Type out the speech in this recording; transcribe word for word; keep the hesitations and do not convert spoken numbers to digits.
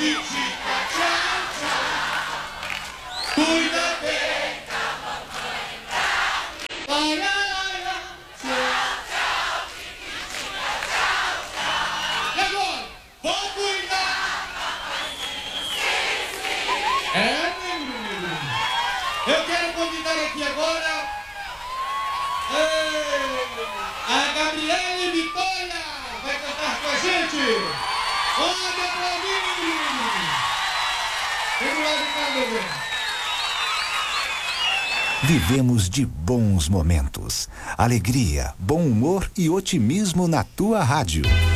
Chiquitita, tchau, tchau. Cuida bem da mamãe pra mim. Ai, ai, ai, tchau, tchau, Chiquitita, tchau, tchau. E agora, vou cuidar. Sim, sim. É, menino. Eu quero convidar aqui agora a Gabriele Vitória. Vai cantar com a gente. Olha pra mim. Vamos lá de cá, meu bem. Vivemos de bons momentos, alegria, bom humor e otimismo na tua rádio.